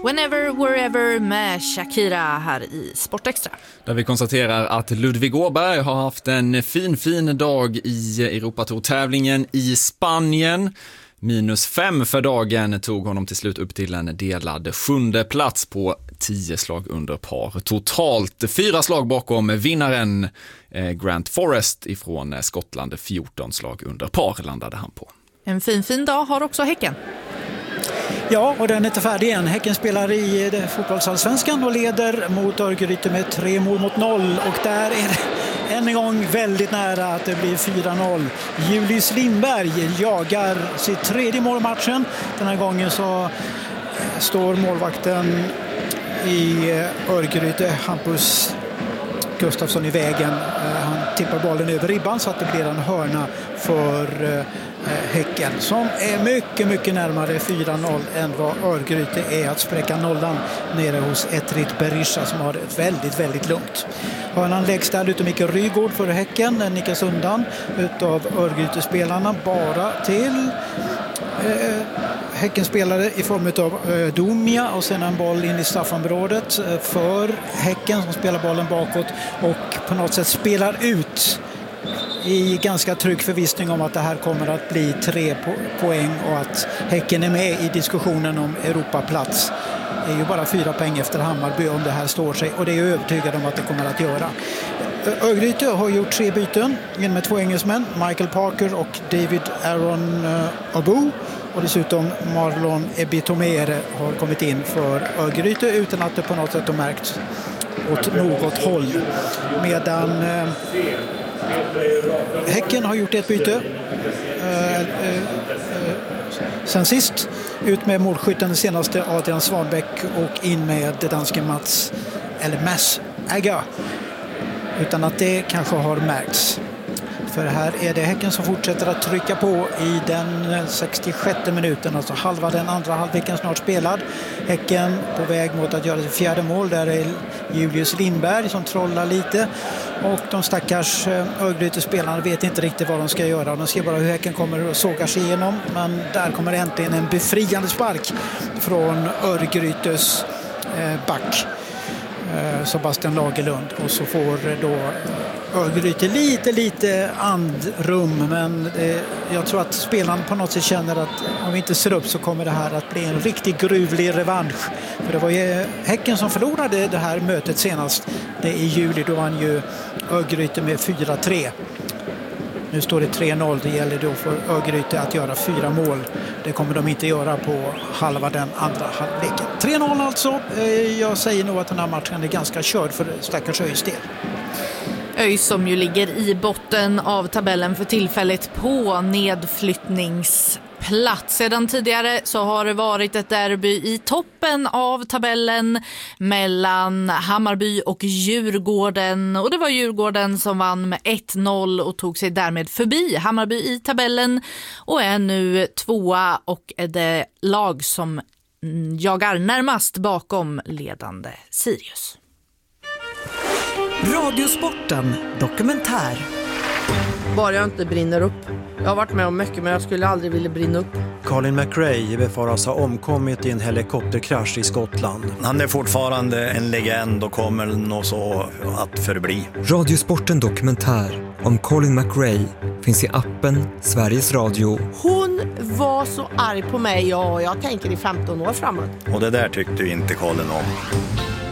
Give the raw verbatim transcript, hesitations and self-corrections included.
Whenever, Wherever med Shakira här i Sportextra. Där vi konstaterar att Ludvig Åberg har haft en fin, fin dag i Europatour-tävlingen i Spanien. Minus fem för dagen tog honom till slut upp till en delad sjunde plats på tio slag under par. Totalt fyra slag bakom vinnaren Grant Forrest ifrån Skottland. fjorton slag under par landade han på. En fin, fin dag har också Häcken. Ja, och den är inte färdig än. Häcken spelar i fotbollsallsvenskan och leder mot Örgryte med tre mål mot noll. Och där är det än en gång väldigt nära att det blir fyra noll. Julius Lindberg jagar sitt tredje mål i matchen. Den här gången så står målvakten i Örgryte, Hampus Gustafsson, i vägen. Han tippar bollen över ribban så att det blir en hörna för Häcken, som är mycket, mycket närmare fyra noll än vad Örgryte är att spräcka nollan nere hos Etrit Berisha, som har det väldigt, väldigt lugnt. Hörnan läggs där ute Mikael Rygård för Häcken. Den nickas undan utav Örgryte-spelarna bara till eh, Häcken-spelare i form av eh, Domia, och sen en boll in i straffområdet eh, för Häcken, som spelar bollen bakåt och på något sätt spelar ut i ganska trygg förvissning om att det här kommer att bli tre po- poäng och att Häcken är med i diskussionen om Europaplats. Det är ju bara fyra poäng efter Hammarby om det här står sig, och det är jag övertygad om att det kommer att göra. Örgryte har gjort tre byten, in med två engelsmän, Michael Parker och David Aaron uh, Abu, och dessutom Marlon Ebitomere har kommit in för Örgryte utan att det på något sätt har märkts åt något håll. Medan uh, Häcken har gjort ett byte uh, uh, uh, sen sist. Ut med målskytten den senaste Adrian Svanbäck och in med det danske Mats eller Mads Agger, utan att det kanske har märkts. För här är det Häcken som fortsätter att trycka på i den sextiosjätte minuten, alltså halva den andra halvleken snart spelad. Häcken på väg mot att göra det fjärde mål. Där är Julius Lindberg som trollar lite, och de stackars Örgryte-spelarna vet inte riktigt vad de ska göra. De ser bara hur Häcken kommer att såga sig igenom, men där kommer äntligen en befriande spark från Örgrytes back Sebastian Lagerlund, och så får då Örgryte lite, lite andrum, men eh, jag tror att spelarna på något sätt känner att om vi inte ser upp så kommer det här att bli en riktigt gruvlig revansch. För det var ju Häcken som förlorade det här mötet senast, det i juli, då vann ju Örgryte med fyra tre. Nu står det tre noll, det gäller då för Örgryte att göra fyra mål. Det kommer de inte göra på halva den andra halvleken. tre noll alltså. Jag säger nog att den här matchen är ganska körd för stackars ÖIS del. ÖIS som ju ligger i botten av tabellen för tillfället på nedflyttningsplats. Sedan tidigare så har det varit ett derby i toppen av tabellen mellan Hammarby och Djurgården. Och det var Djurgården som vann med ett noll och tog sig därmed förbi Hammarby i tabellen och är nu tvåa och är det lag som jagar närmast bakom ledande Sirius. Radiosporten dokumentär. Bara jag inte brinner upp. Jag har varit med om mycket, men jag skulle aldrig vilja brinna upp. Colin McRae befaras ha omkommit i en helikopterkrasch i Skottland. Han är fortfarande en legend och kommer nog så att förbli. Radiosporten dokumentär om Colin McRae finns i appen Sveriges Radio. Hon var så arg på mig, och jag tänker i femton år framåt. Och det där tyckte inte Colin om.